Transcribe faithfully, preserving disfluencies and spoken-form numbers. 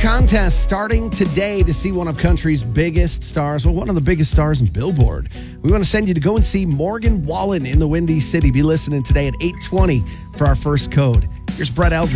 contest starting today to see one of country's biggest stars. Well, one of the biggest stars in Billboard. We want to send you to go and see Morgan Wallen in the Windy City. Be listening today at eight twenty for our first code. Here's Brett Eldridge.